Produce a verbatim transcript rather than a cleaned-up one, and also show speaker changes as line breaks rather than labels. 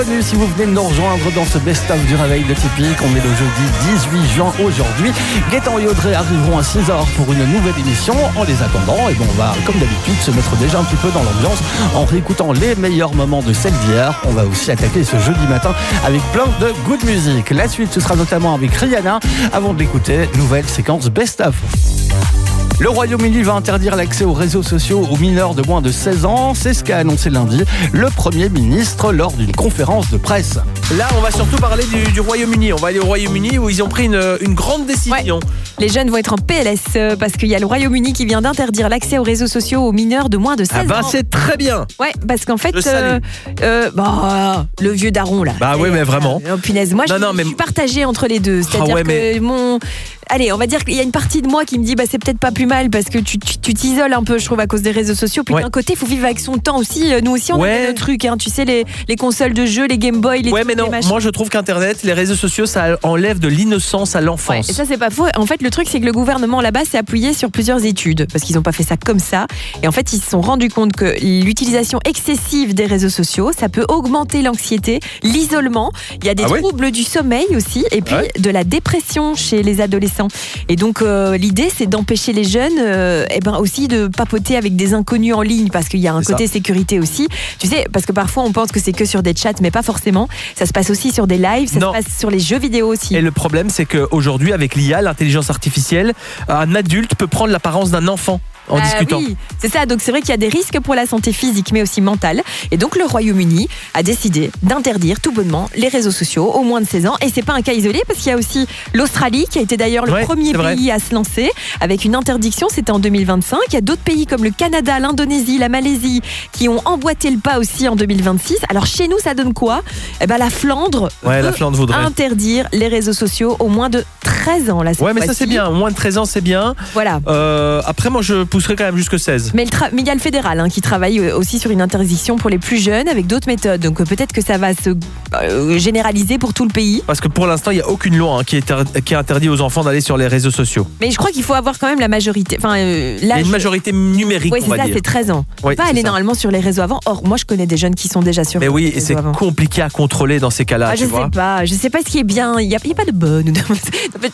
Bienvenue si vous venez de nous rejoindre dans ce best-of du réveil de Typique. On est le jeudi dix-huit juin aujourd'hui. Gaëtan et Audrey arriveront à six heures pour une nouvelle émission. En les attendant, et bon, on va comme d'habitude se mettre déjà un petit peu dans l'ambiance en réécoutant les meilleurs moments de celle d'hier. On va aussi attaquer ce jeudi matin avec plein de good music. La suite, ce sera notamment avec Rihanna. Avant de l'écouter, nouvelle séquence best-of. Le Royaume-Uni va interdire l'accès aux réseaux sociaux aux mineurs de moins de seize ans. C'est ce qu'a annoncé lundi le Premier ministre lors d'une conférence de presse.
Là, on va surtout parler du, du Royaume-Uni. On va aller au Royaume-Uni où ils ont pris une, une grande décision.
Ouais. Les jeunes vont être en P L S parce qu'il y a le Royaume-Uni qui vient d'interdire l'accès aux réseaux sociaux aux mineurs de moins de seize ans.
Ah bah c'est très bien.
Ouais, parce qu'en fait,
Je salue.
euh, euh, bah, le vieux daron là.
Bah oui, mais vraiment.
Oh, punaise, moi
Non,
je,
non, mais-
je suis partagée entre les deux. C'est-à-dire
Ah ouais,
que
mais-
mon... Allez, on va dire qu'il y a une partie de moi qui me dit bah c'est peut-être pas plus mal parce que tu, tu, tu t'isoles un peu, je trouve, à cause des réseaux sociaux. Puis
Ouais.
d'un côté, il faut vivre avec son temps aussi. Nous aussi, on
Ouais.
a nos trucs, hein. Tu sais, les, les consoles de jeux, les Game Boy, les
Ouais,
trucs,
mais non,
les machins.
moi je trouve qu'Internet, les réseaux sociaux, ça enlève de l'innocence à
Ouais,
l'enfance.
et ça c'est pas faux. En fait, le truc c'est que le gouvernement là-bas s'est appuyé sur plusieurs études parce qu'ils n'ont pas fait ça comme ça. Et en fait, ils se sont rendus compte que l'utilisation excessive des réseaux sociaux, ça peut augmenter l'anxiété, l'isolement. Il y a des
Ah ouais
troubles du sommeil aussi, et puis
Ah ouais
de la dépression chez les adolescents. Et donc euh, l'idée c'est d'empêcher les jeunes, euh, et ben aussi de papoter avec des inconnus en ligne parce qu'il y a un
C'est
côté sécurité aussi. Tu sais, parce que parfois on pense que c'est que sur des chats, mais pas forcément. Ça se passe aussi sur des lives, ça
Non.
se passe sur les jeux vidéo aussi.
Et le problème, c'est qu'aujourd'hui, avec l'I A, l'intelligence artificielle, un adulte peut prendre l'apparence d'un enfant en
Ah
discutant.
Oui, c'est ça. Donc c'est vrai qu'il y a des risques pour la santé physique, mais aussi mentale. Et donc le Royaume-Uni a décidé d'interdire tout bonnement les réseaux sociaux aux moins de seize ans. Et c'est pas un cas isolé parce qu'il y a aussi l'Australie qui a été d'ailleurs le
Ouais,
premier
c'est vrai.
pays à se lancer avec une interdiction. C'était en deux mille vingt-cinq. Il y a d'autres pays comme le Canada, l'Indonésie, la Malaisie qui ont emboîté le pas aussi en deux mille vingt-six. Alors chez nous, ça donne quoi ? Eh ben la Flandre
Ouais, la
veut
Flandre voudrait.
interdire les réseaux sociaux aux moins de treize ans. Là, cette
Ouais, mais ça
fois-ci.
c'est bien. Moins de treize ans, c'est bien.
Voilà.
Euh, après, moi, je pousserais quand même jusque seize.
Mais, le tra- mais il y a le fédéral hein, qui travaille euh, aussi sur une interdiction pour les plus jeunes avec d'autres méthodes. Donc euh, peut-être que ça va se euh, généraliser pour tout le pays.
Parce que pour l'instant, il n'y a aucune loi hein, qui, est ter- qui interdit aux enfants d'aller sur les réseaux sociaux.
Mais je crois qu'il faut avoir quand même la majorité. Enfin, euh,
Il y a
l'âge.
une majorité numérique,
Oui,
on
c'est
va
ça,
dire.
c'est treize ans.
Oui,
Pas
c'est
aller
ça.
normalement sur les réseaux avant. Or, moi, je connais des jeunes qui sont déjà sur
Mais oui,
les
et
réseaux
c'est
avant.
compliqué à contrôler dans ces cas-là,
Ah,
tu
je
vois.
sais pas, je sais pas ce qui est bien. Il n'y a, il y a pas de bonne ou de mauvaise.